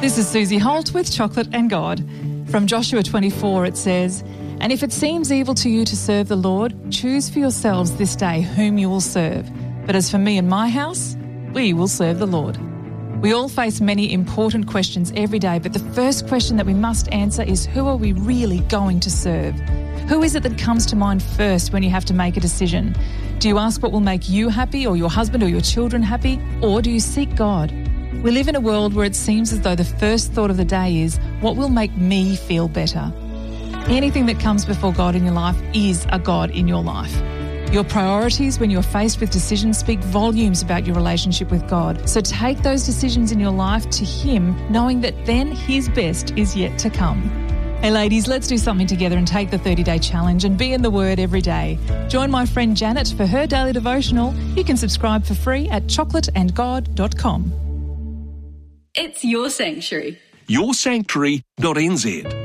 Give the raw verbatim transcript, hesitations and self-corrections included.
This is Susie Holt with Chocolate and God. From Joshua twenty-four it says, "And if it seems evil to you to serve the Lord, choose for yourselves this day whom you will serve. But as for me and my house, we will serve the Lord." We all face many important questions every day, but the first question that we must answer is, who are we really going to serve? Who is it that comes to mind first when you have to make a decision? Do you ask what will make you happy, or your husband or your children happy, or do you seek God? We live in a world where it seems as though the first thought of the day is, what will make me feel better? Anything that comes before God in your life is a God in your life. Your priorities when you're faced with decisions speak volumes about your relationship with God. So take those decisions in your life to Him, knowing that then His best is yet to come. Hey ladies, let's do something together and take the thirty-day challenge and be in the Word every day. Join my friend Janet for her daily devotional. You can subscribe for free at chocolate and god dot com. It's your sanctuary. your sanctuary dot n z